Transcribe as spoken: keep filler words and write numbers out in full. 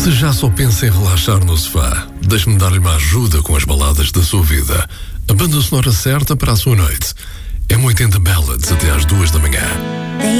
Se já só pensa em relaxar no sofá, deixe-me dar-lhe uma ajuda com as baladas da sua vida. A banda sonora certa para a sua noite. É muito in the Ballads até às duas da manhã.